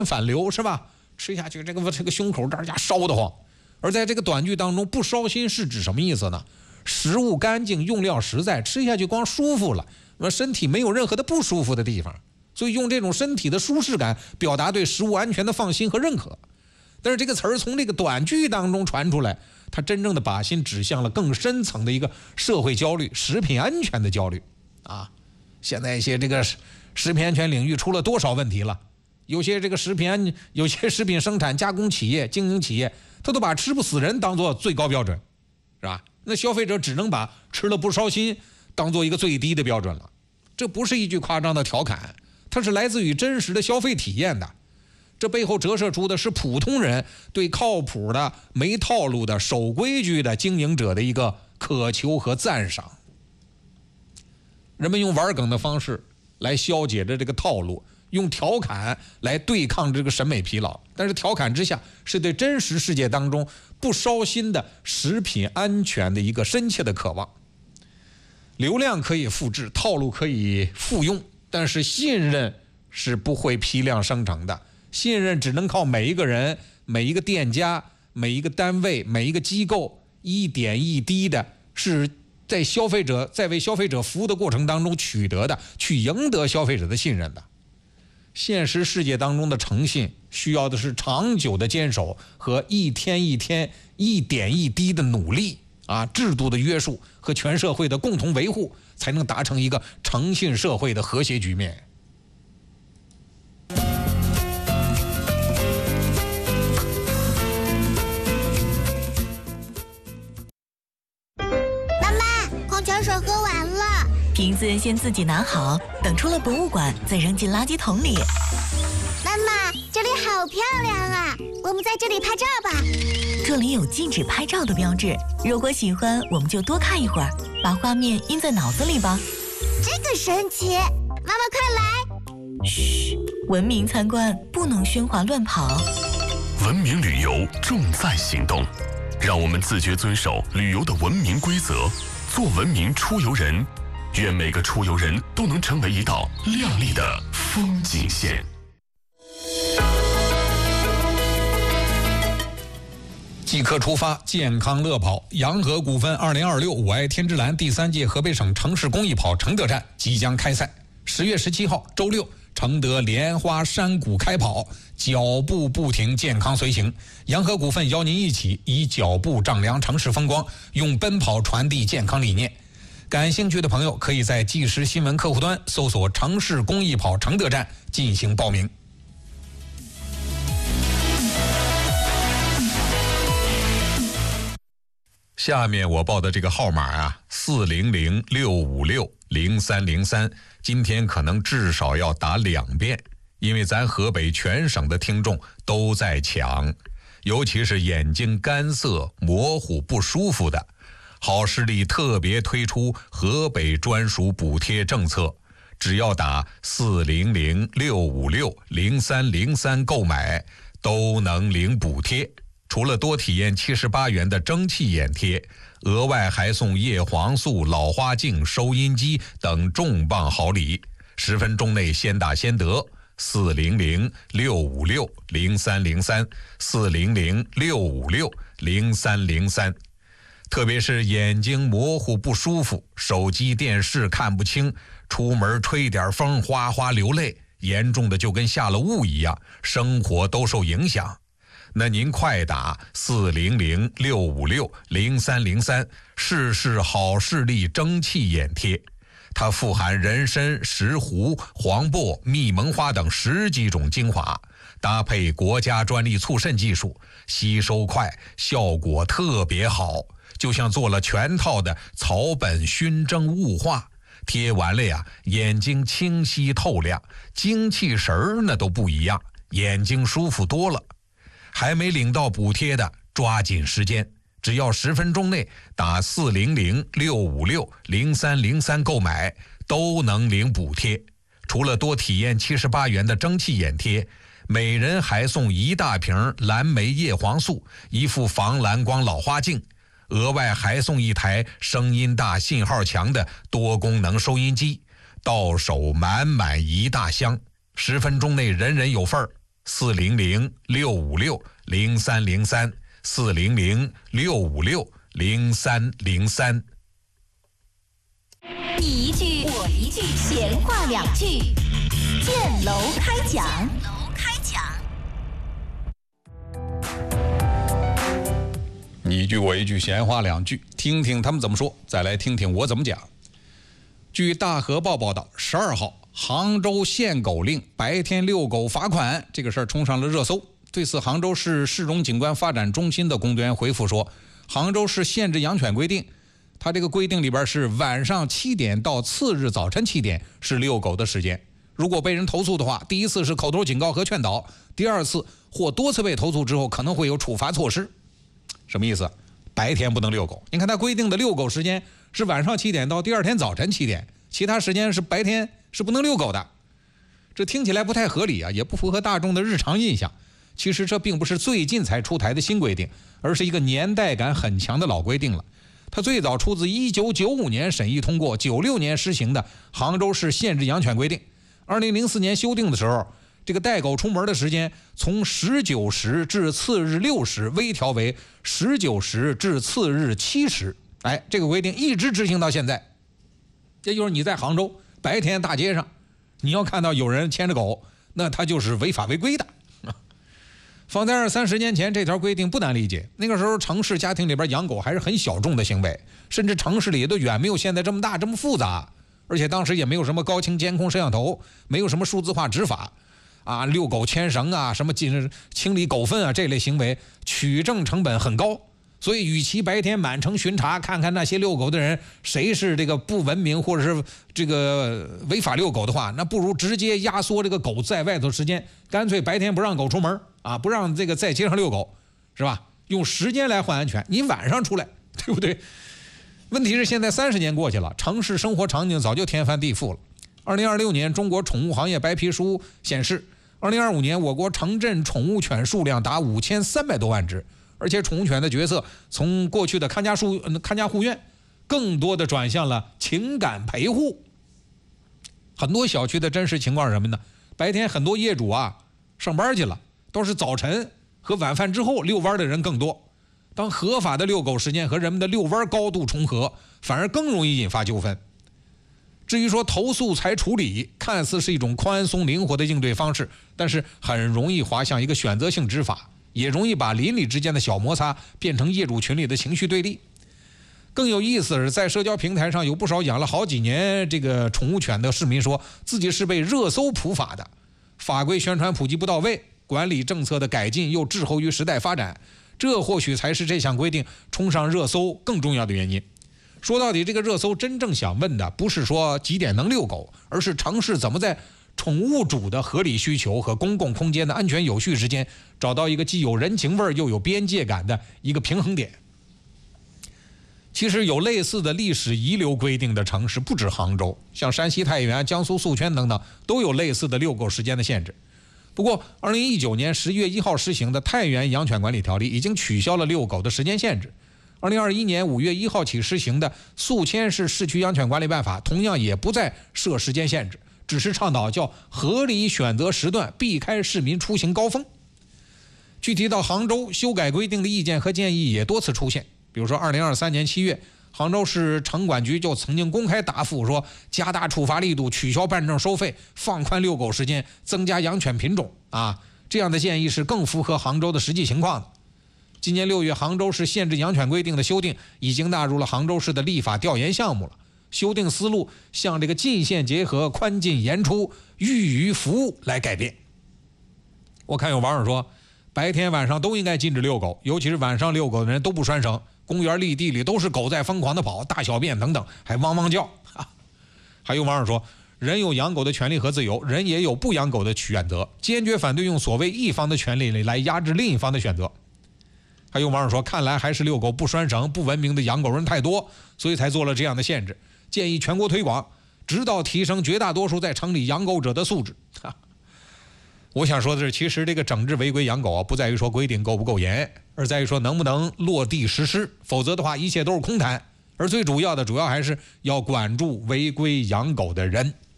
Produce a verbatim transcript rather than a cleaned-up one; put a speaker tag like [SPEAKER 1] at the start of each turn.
[SPEAKER 1] 反流是吧？吃下去这个这个胸口这儿家烧得慌。而在这个短句当中，不烧心是指什么意思呢？食物干净，用料实在，吃下去光舒服了，身体没有任何的不舒服的地方，所以用这种身体的舒适感表达对食物安全的放心和认可。但是这个词儿从这个短句当中传出来，它真正的把心指向了更深层的一个社会焦虑，食品安全的焦虑啊！现在一些这个食品安全领域出了多少问题了？有些这个食品安，有些食品生产加工企业、经营企业，他都把吃不死人当做最高标准，是吧？那消费者只能把吃了不烧心当做一个最低的标准了。这不是一句夸张的调侃，它是来自于真实的消费体验的。这背后折射出的是普通人对靠谱的、没套路的、守规矩的经营者的一个渴求和赞赏。人们用玩梗的方式来消解着这个套路，用调侃来对抗这个审美疲劳，但是调侃之下是对真实世界当中不烧心的食品安全的一个深切的渴望。流量可以复制，套路可以复用，但是信任是不会批量生成的。信任只能靠每一个人、每一个店家、每一个单位、每一个机构一点一滴的，是在消费者在为消费者服务的过程当中取得的，去赢得消费者的信任的。现实世界当中的诚信需要的是长久的坚守和一天一天、一点一滴的努力啊，制度的约束和全社会的共同维护，才能达成一个诚信社会的和谐局面。
[SPEAKER 2] 水喝完了，
[SPEAKER 3] 瓶子先自己拿好，等出了博物馆再扔进垃圾桶里。
[SPEAKER 2] 妈妈，这里好漂亮啊，我们在这里拍照吧。
[SPEAKER 3] 这里有禁止拍照的标志，如果喜欢我们就多看一会儿，把画面印在脑子里吧。
[SPEAKER 2] 这个神奇，妈妈快来。
[SPEAKER 3] 嘘，文明参观不能喧哗乱跑。
[SPEAKER 4] 文明旅游重在行动，让我们自觉遵守旅游的文明规则，做文明出游人。愿每个出游人都能成为一道亮丽的风景线。
[SPEAKER 1] 即刻出发，健康乐跑！洋河股份二零二六我爱天之蓝第三届河北省城市公益跑承德站即将开赛。十月十七号周六，承德莲花山谷开跑，脚步不停，健康随行。洋河股份邀您一起以脚步丈量城市风光，用奔跑传递健康理念。感兴趣的朋友可以在即时新闻客户端搜索城市公益跑承德站进行报名。下面我报的这个号码啊，四零零六五六零三零三，今天可能至少要打两遍，因为咱河北全省的听众都在抢，尤其是眼睛干涩、模糊、不舒服的。好视力特别推出河北专属补贴政策，只要打四零零六五六零三零三购买，都能领补贴。除了多体验七十八元的蒸汽眼贴，额外还送叶黄素、老花镜、收音机等重磅好礼。十分钟内先打先得，四零零六五六零三零三，四零零六五六零三零三。特别是眼睛模糊不舒服，手机电视看不清，出门吹点风哗哗流泪，严重的就跟下了雾一样，生活都受影响。那您快打四零零六五六零三零三，试试好视力蒸汽眼贴。它富含人参、石斛、黄柏、蜜蒙花等十几种精华，搭配国家专利促渗技术，吸收快，效果特别好，就像做了全套的草本熏蒸雾化。贴完了呀，眼睛清晰透亮，精气神儿那都不一样，眼睛舒服多了。还没领到补贴的，抓紧时间，只要十分钟内打四零零六五六零三零三购买，都能领补贴。除了多体验七十八元的蒸汽眼贴，每人还送一大瓶蓝莓叶黄素，一副防蓝光老花镜，额外还送一台声音大、信号强的多功能收音机，到手满满一大箱。十分钟内人人有份儿。 四零零六五六零三零三，四零零六五六零三零三。
[SPEAKER 3] 你一句我一句，闲话两句，建楼开讲。
[SPEAKER 1] 你一句我一句，闲话两句，听听他们怎么说，再来听听我怎么讲。据大河报报道，十二号杭州限狗令，白天遛狗罚款，这个事儿冲上了热搜。对此，杭州市市容景观发展中心的工作人员回复说，杭州市限制养犬规定，它这个规定里边是晚上七点到次日早晨七点是遛狗的时间。如果被人投诉的话，第一次是口头警告和劝导，第二次或多次被投诉之后，可能会有处罚措施。什么意思？白天不能遛狗。你看他规定的遛狗时间是晚上七点到第二天早晨七点，其他时间是白天是不能遛狗的。这听起来不太合理啊，也不符合大众的日常印象。其实这并不是最近才出台的新规定，而是一个年代感很强的老规定了。它最早出自一九九五年审议通过、九六年施行的杭州市限制养犬规定。二零零四年修订的时候，这个带狗出门的时间从十九时至次日六时微调为十九时至次日七时。哎，这个规定一直执行到现在。也就是你在杭州白天大街上，你要看到有人牵着狗，那他就是违法违规的。放在二三十年前，这条规定不难理解。那个时候城市家庭里边养狗还是很小众的行为，甚至城市里都远没有现在这么大这么复杂，而且当时也没有什么高清监控摄像头，没有什么数字化执法啊，遛狗牵绳啊，什么清理狗粪啊，这类行为取证成本很高。所以与其白天满城巡查，看看那些遛狗的人谁是这个不文明或者是这个违法遛狗的话，那不如直接压缩这个狗在外头时间，干脆白天不让狗出门啊，不让这个在街上遛狗，是吧？用时间来换安全，你晚上出来，对不对？问题是现在三十年过去了，城市生活场景早就天翻地覆了。二零二六年中国宠物行业白皮书显示，二零二五年我国城镇宠物犬数量达五千三百多万只，而且宠物犬的角色从过去的看家护看家护院，更多的转向了情感陪护。很多小区的真实情况是什么呢？白天很多业主啊上班去了，都是早晨和晚饭之后遛弯的人更多。当合法的遛狗时间和人们的遛弯高度重合，反而更容易引发纠纷。至于说投诉才处理，看似是一种宽松灵活的应对方式，但是很容易滑向一个选择性执法，也容易把邻里之间的小摩擦变成业主群里的情绪对立。更有意思的是，在社交平台上有不少养了好几年这个宠物犬的市民说自己是被热搜普法的，法规宣传普及不到位，管理政策的改进又滞后于时代发展，这或许才是这项规定冲上热搜更重要的原因。说到底，这个热搜真正想问的不是说几点能遛狗，而是城市怎么在宠物主的合理需求和公共空间的安全有序之间找到一个既有人情味又有边界感的一个平衡点。其实有类似的历史遗留规定的城市不止杭州，像山西太原、江苏宿迁等等都有类似的遛狗时间的限制。不过二零一九年十月一号施行的太原养犬管理条例已经取消了遛狗的时间限制。二零二一年五月一号起施行的宿迁市市区养犬管理办法同样也不再设时间限制，只是倡导叫合理选择时段，避开市民出行高峰。具体到杭州，修改规定的意见和建议也多次出现。比如说二零二三年七月，杭州市城管局就曾经公开答复说，加大处罚力度，取消办证收费，放宽遛狗时间，增加养犬品种啊，这样的建议是更符合杭州的实际情况的。今年六月，杭州市限制养犬规定的修订已经纳入了杭州市的立法调研项目了。修订思路向这个近县结合、宽进严出、寓于服务来改变。我看有网友说，白天晚上都应该禁止遛狗，尤其是晚上遛狗的人都不拴绳，公园绿地里都是狗在疯狂的跑、大小便等等，还汪汪叫。还有网友说，人有养狗的权利和自由，人也有不养狗的选择，坚决反对用所谓一方的权利来压制另一方的选择。还有网友说，看来还是遛狗不拴绳、不文明的养狗人太多，所以才做了这样的限制，建议全国推广，直到提升绝大多数在城里养狗者的素质。我想说的是，其实这个整治违规养狗啊，不在于说规定够不够严，而在于说能不能落地实施，否则的话一切都是空谈。而最主要的主要还是要管住违规养狗的人。